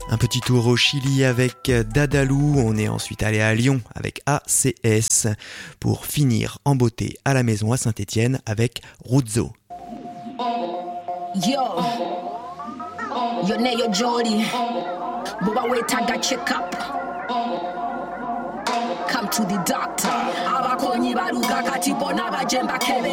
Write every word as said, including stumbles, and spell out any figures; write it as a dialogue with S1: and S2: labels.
S1: Un petit tour au Chili avec Dadalou, on est ensuite allé à Lyon avec A C S, pour finir en beauté à la maison à Saint-Étienne avec Ruzzo.
S2: Yo, yo ne yo Jody, Boba wait I got check up. Come to the doctor. Abakonyi baluka kati bona bajemba kebe.